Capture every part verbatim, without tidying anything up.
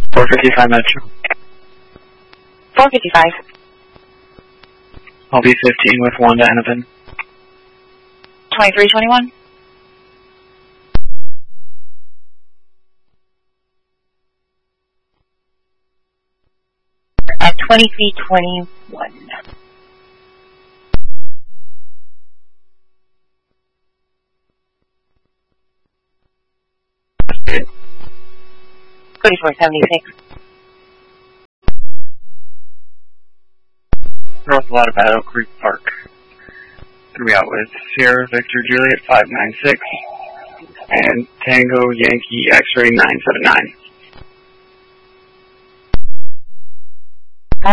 four fifty-five Metro. four fifty-five. I'll be fifteen with Wanda Hennepin. twenty-three twenty-one. At twenty-three twenty-one. thirty-four seventy-six. North Lauderdale, Oak Creek Park. Gonna be out with Sierra Victor Juliet five nine six and Tango Yankee X-Ray nine seven nine. Huh?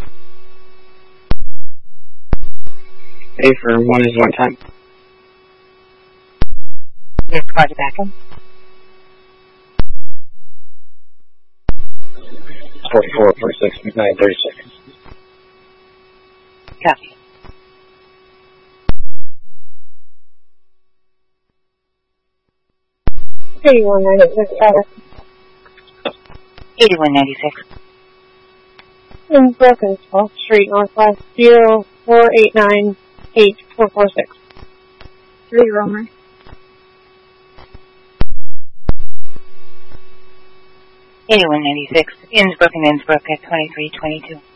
A for one is one time. Yes, Roger back in. forty-four forty-six nine thirty-six. Copy. eighty-one ninety-six. eighty-one ninety-six. In Broken twelfth Street Northwest, zero four eight nine eight four four six. Three Romer. eighty-one ninety-six. Innsbruck and Innsbruck at twenty-three twenty-two.